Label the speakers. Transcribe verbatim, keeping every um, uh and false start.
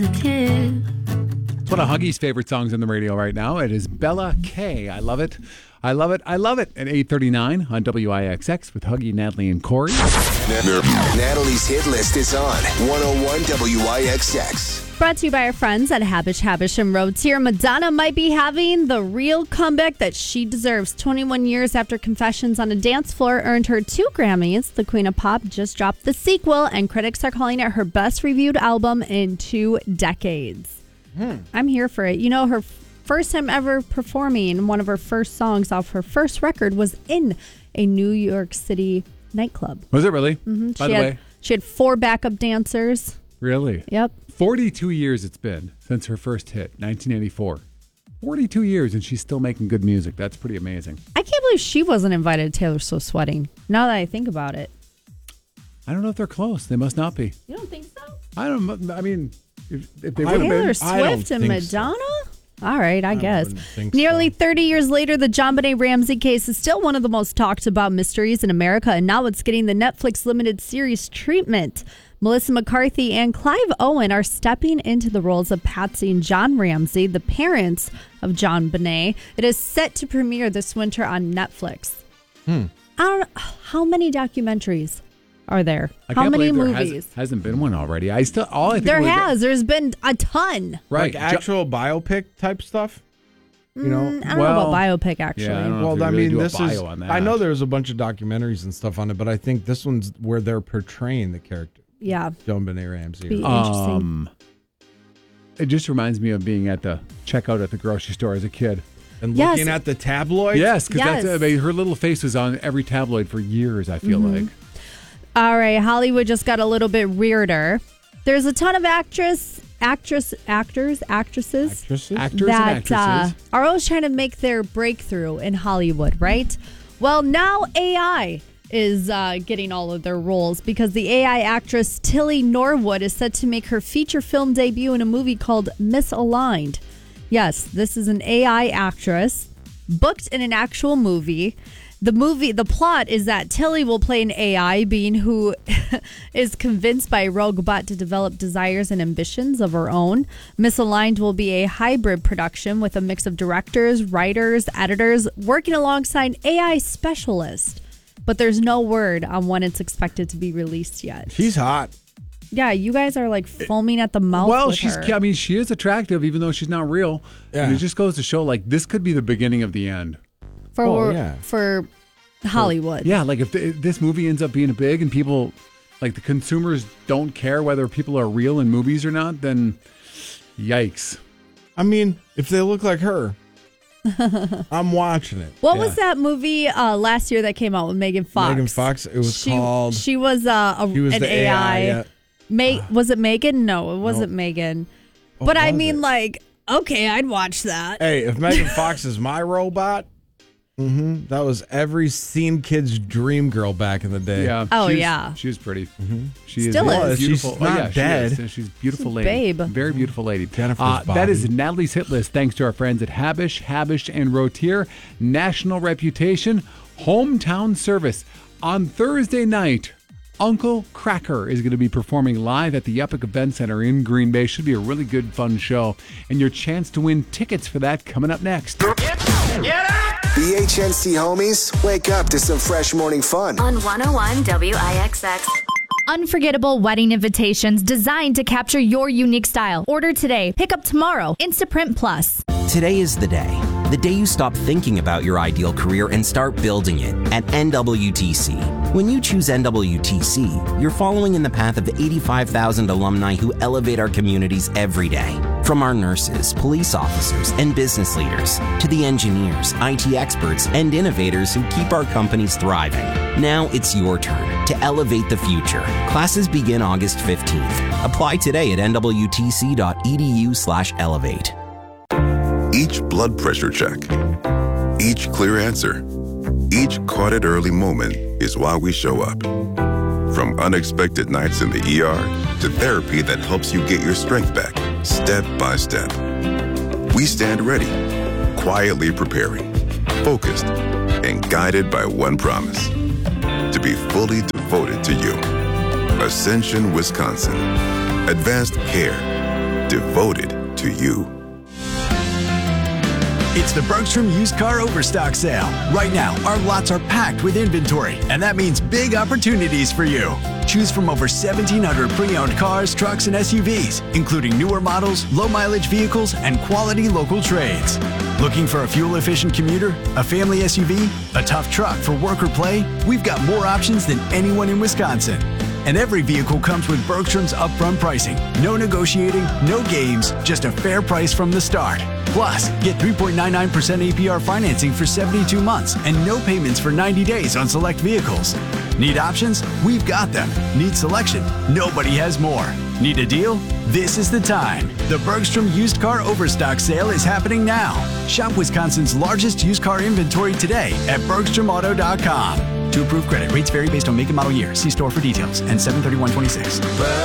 Speaker 1: It's one of Huggy's favorite songs on the radio right now. It is Bella K. I love it. I love it. I love it. At eight thirty-nine on W I X X with Huggy, Natalie, and Corey.
Speaker 2: Natalie's hit list is on one oh one W I X X.
Speaker 3: Brought to you by our friends at Habish, Habish and Rotier. Madonna might be having the real comeback that she deserves. twenty-one years after Confessions on a Dance Floor earned her two Grammys, the Queen of Pop just dropped the sequel, and critics are calling it her best reviewed album in two decades. Hmm. I'm here for it. You know, her first time ever performing one of her first songs off her first record was in a New York City nightclub.
Speaker 1: Was it really?
Speaker 3: Mm-hmm.
Speaker 1: By
Speaker 3: she
Speaker 1: the
Speaker 3: had,
Speaker 1: way.
Speaker 3: She had four backup dancers.
Speaker 1: Really?
Speaker 3: Yep.
Speaker 1: forty-two years it's been since her first hit, nineteen eighty-four. forty-two years and she's still making good music. That's pretty amazing.
Speaker 3: I can't believe she wasn't invited to Taylor Swift's wedding, now that I think about it.
Speaker 1: I don't know if they're close. They must not be.
Speaker 3: You don't think so?
Speaker 1: I don't, I mean, if, if they would have
Speaker 3: Taylor
Speaker 1: been.
Speaker 3: Swift and Madonna? So. All right, I, I guess. Nearly
Speaker 1: so.
Speaker 3: thirty years later, the JonBenet Ramsey case is still one of the most talked about mysteries in America, and now it's getting the Netflix limited series treatment. Melissa McCarthy and Clive Owen are stepping into the roles of Patsy and John Ramsey, the parents of JonBenet. It is set to premiere this winter on Netflix.
Speaker 1: Hmm.
Speaker 3: I don't know. How many documentaries are there?
Speaker 1: I
Speaker 3: How
Speaker 1: can't
Speaker 3: many
Speaker 1: believe there
Speaker 3: movies?
Speaker 1: Hasn't, hasn't been one already. I still all I think
Speaker 3: there
Speaker 1: was
Speaker 3: has.
Speaker 1: That,
Speaker 3: There's been a ton.
Speaker 1: Right,
Speaker 4: like actual jo- biopic type stuff. You know,
Speaker 3: mm, I don't
Speaker 1: well,
Speaker 3: know about biopic actually.
Speaker 1: Yeah, I don't know
Speaker 4: well,
Speaker 1: if
Speaker 4: I
Speaker 1: really
Speaker 4: mean,
Speaker 1: do
Speaker 4: this
Speaker 1: a
Speaker 4: is.
Speaker 1: bio on that.
Speaker 4: I know there's a bunch of documentaries and stuff on it, but I think this one's where they're portraying the character.
Speaker 3: Yeah,
Speaker 4: JonBenet Ramsey.
Speaker 3: Be
Speaker 1: um, it just reminds me of being at the checkout at the grocery store as a kid.
Speaker 4: And
Speaker 3: yes.
Speaker 4: looking at the tabloid?
Speaker 1: Yes, because
Speaker 3: yes.
Speaker 1: that's I mean, her little face was on every tabloid for years, I feel mm-hmm. like.
Speaker 3: All right, Hollywood just got a little bit weirder. There's a ton of actress, actress, actors, actresses,
Speaker 4: actresses?
Speaker 1: Actors
Speaker 3: that
Speaker 1: and actresses.
Speaker 3: Uh, are always trying to make their breakthrough in Hollywood, right? Well, now A I is uh, getting all of their roles because the A I actress Tilly Norwood is set to make her feature film debut in a movie called Misaligned. Yes, this is an A I actress booked in an actual movie. The movie, the plot is that Tilly will play an A I being who is convinced by a rogue bot to develop desires and ambitions of her own. Misaligned will be a hybrid production with a mix of directors, writers, editors, working alongside A I specialists. But there's no word on when it's expected to be released yet.
Speaker 4: She's hot.
Speaker 3: Yeah, you guys are like foaming at the mouth.
Speaker 1: Well,
Speaker 3: with
Speaker 1: she's.
Speaker 3: her.
Speaker 1: I mean, she is attractive, even though she's not real.
Speaker 4: Yeah.
Speaker 1: And it just goes to show, like, this could be the beginning of the end.
Speaker 3: for
Speaker 4: Oh, yeah.
Speaker 3: for Hollywood.
Speaker 1: Yeah, like if, the, if this movie ends up being big and people, like the consumers, don't care whether people are real in movies or not, then yikes.
Speaker 4: I mean, if they look like her, I'm watching it.
Speaker 3: What
Speaker 1: Yeah.
Speaker 3: was that movie uh, last year that came out with Megan Fox?
Speaker 4: Megan Fox. It was
Speaker 3: she,
Speaker 4: called.
Speaker 3: She was uh, a,
Speaker 4: She was
Speaker 3: an
Speaker 4: the
Speaker 3: A I.
Speaker 4: A I. Yeah.
Speaker 3: Ma- was it Megan? No, it wasn't
Speaker 4: Nope.
Speaker 3: Megan.
Speaker 4: What
Speaker 3: But I
Speaker 4: was
Speaker 3: mean,
Speaker 4: it?
Speaker 3: like, okay, I'd watch that.
Speaker 4: Hey, if Megan Fox is my robot, mm-hmm, that was every scene kid's dream girl back in the day.
Speaker 1: Yeah.
Speaker 3: Oh,
Speaker 1: she's-
Speaker 3: yeah.
Speaker 1: She was pretty.
Speaker 4: Mm-hmm.
Speaker 1: She
Speaker 3: Still
Speaker 1: is.
Speaker 3: is.
Speaker 1: Beautiful.
Speaker 4: She's
Speaker 1: Oh,
Speaker 4: not
Speaker 1: yeah, she
Speaker 4: dead.
Speaker 1: is. She's a beautiful
Speaker 3: She's
Speaker 1: lady.
Speaker 3: babe.
Speaker 1: Very beautiful lady.
Speaker 4: Jennifer's
Speaker 1: Uh, that
Speaker 4: body.
Speaker 1: is Natalie's hit list. Thanks to our friends at Habish, Habish and Rotier. National reputation, hometown service. On Thursday night, Uncle Cracker is going to be performing live at the Epic Event Center in Green Bay. Should be a really good, fun show. And your chance to win tickets for that coming up next.
Speaker 2: The H N C homies, wake up to some fresh morning fun.
Speaker 5: On one oh one W I X X.
Speaker 6: Unforgettable wedding invitations designed to capture your unique style. Order today. Pick up tomorrow. Instaprint Plus.
Speaker 7: Today is the day. The day you stop thinking about your ideal career and start building it at N W T C. When you choose N W T C, you're following in the path of eighty-five thousand alumni who elevate our communities every day. From our nurses, police officers, and business leaders, to the engineers, I T experts, and innovators who keep our companies thriving. Now it's your turn to elevate the future. Classes begin August fifteenth. Apply today at N W T C dot E D U slash elevate.
Speaker 8: Each blood pressure check, each clear answer, each caught it early moment is why we show up. From unexpected nights in the E R to therapy that helps you get your strength back, step by step. We stand ready, quietly preparing, focused, and guided by one promise: to be fully devoted to you. Ascension, Wisconsin. Advanced care. devoted to you.
Speaker 9: It's the Bergstrom Used Car Overstock Sale. Right now, our lots are packed with inventory, and that means big opportunities for you. Choose from over seventeen hundred pre-owned cars, trucks, and S U Vs, including newer models, low-mileage vehicles, and quality local trades. Looking for a fuel-efficient commuter, a family S U V, a tough truck for work or play? We've got more options than anyone in Wisconsin. And every vehicle comes with Bergstrom's upfront pricing. No negotiating, no games, just a fair price from the start. Plus, get three point nine nine percent A P R financing for seventy-two months and no payments for ninety days on select vehicles. Need options? We've got them. Need selection? Nobody has more. Need a deal? This is the time. The Bergstrom Used Car Overstock Sale is happening now. Shop Wisconsin's largest used car inventory today at bergstrom auto dot com. To approved credit, rates vary based on make and model year. See store for details. And seven thirty-one twenty-six.